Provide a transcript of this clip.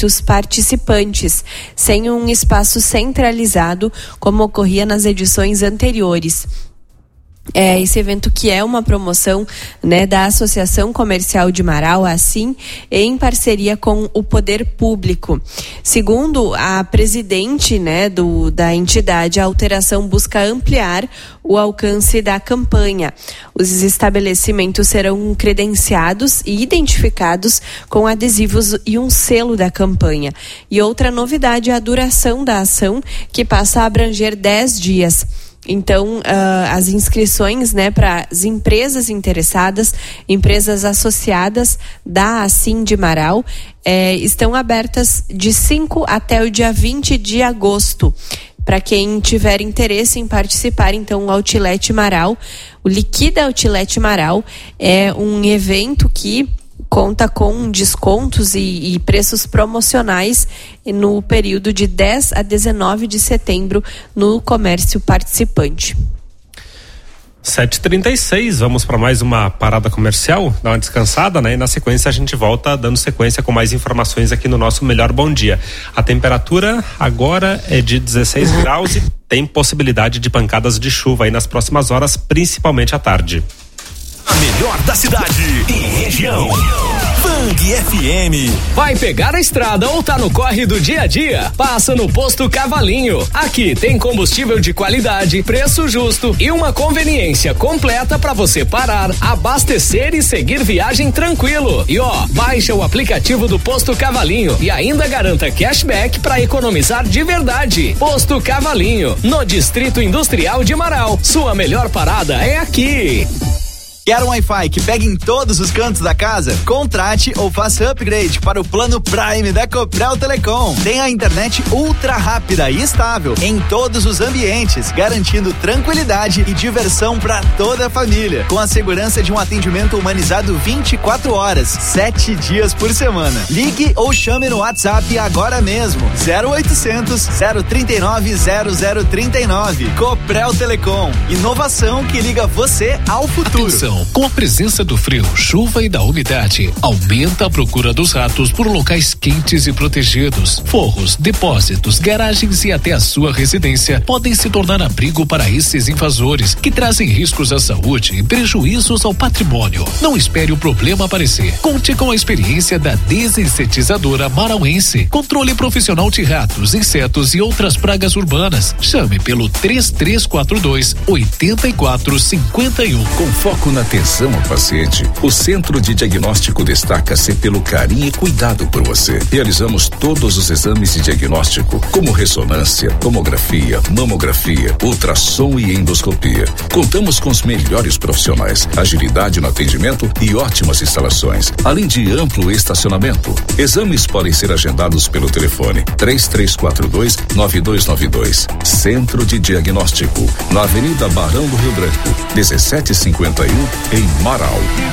estabelecimentos participantes, sem um espaço centralizado, como ocorria nas edições anteriores. Esse evento que é uma promoção, né, da Associação Comercial de Marau, assim, em parceria com o Poder Público. Segundo a presidente, né, da entidade, a alteração busca ampliar o alcance da campanha. Os estabelecimentos serão credenciados e identificados com adesivos e um selo da campanha. E outra novidade é a duração da ação, que passa a abranger 10 dias. Então, as inscrições, né, para as empresas interessadas, empresas associadas da Assim de Marau, estão abertas de 5 até o dia 20 de agosto. Para quem tiver interesse em participar, então, o Outlet Marau, o Liquida Outlet Marau, é um evento que conta com descontos e preços promocionais no período de 10 a 19 de setembro no comércio participante. 7h36, vamos para mais uma parada comercial, dar uma descansada, né? E na sequência a gente volta dando sequência com mais informações aqui no nosso Melhor Bom Dia. A temperatura agora é de 16 graus e tem possibilidade de pancadas de chuva aí nas próximas horas, principalmente à tarde. A melhor da cidade e região. Band FM. Vai pegar a estrada ou tá no corre do dia a dia? Passa no Posto Cavalinho. Aqui tem combustível de qualidade, preço justo e uma conveniência completa para você parar, abastecer e seguir viagem tranquilo. E baixa o aplicativo do Posto Cavalinho e ainda garanta cashback para economizar de verdade. Posto Cavalinho, no Distrito Industrial de Marau. Sua melhor parada é aqui. Quer um Wi-Fi que pegue em todos os cantos da casa? Contrate ou faça upgrade para o plano Prime da Copel Telecom. Tem a internet ultra rápida e estável em todos os ambientes, garantindo tranquilidade e diversão para toda a família. Com a segurança de um atendimento humanizado 24 horas, 7 dias por semana. Ligue ou chame no WhatsApp agora mesmo. 0800 039 0039. Copel Telecom. Inovação que liga você ao futuro. Atenção. Com a presença do frio, chuva e da umidade, aumenta a procura dos ratos por locais quentes e protegidos. Forros, depósitos, garagens e até a sua residência podem se tornar abrigo para esses invasores que trazem riscos à saúde e prejuízos ao patrimônio. Não espere o problema aparecer. Conte com a experiência da desinsetizadora marauense. Controle profissional de ratos, insetos e outras pragas urbanas. Chame pelo 3342-8451. Com foco na atenção ao paciente, o Centro de Diagnóstico destaca-se pelo carinho e cuidado por você. Realizamos todos os exames de diagnóstico, como ressonância, tomografia, mamografia, ultrassom e endoscopia. Contamos com os melhores profissionais, agilidade no atendimento e ótimas instalações, além de amplo estacionamento. Exames podem ser agendados pelo telefone 3342-9292. Centro de Diagnóstico, na Avenida Barão do Rio Branco, 1751, em Marau.